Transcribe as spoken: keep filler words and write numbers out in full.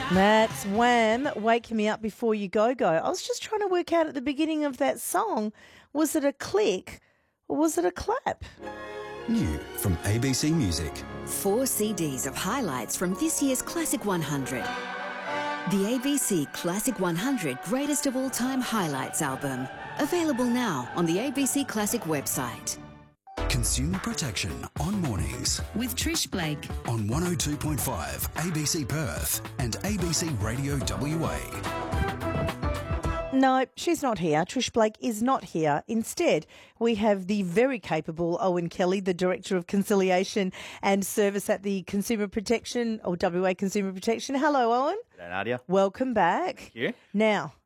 That's Wham! Wake Me Up Before You Go Go. I was just trying to work out at the beginning of that song, was it a click or was it a clap? New from A B C Music. Four C Ds of highlights from this year's Classic one hundred. The A B C Classic one hundred Greatest of All Time Highlights album. Available now on the A B C Classic website. Consumer Protection on mornings With Trish Blake. on one oh two point five A B C Perth and A B C Radio W A. No, she's not here. Trish Blake is not here. Instead, we have the very capable Owen Kelly, the Director of Conciliation and Service at the Consumer Protection, or W A Consumer Protection. Hello, Owen. G'day, Nadia. Welcome back. Thank you. Now,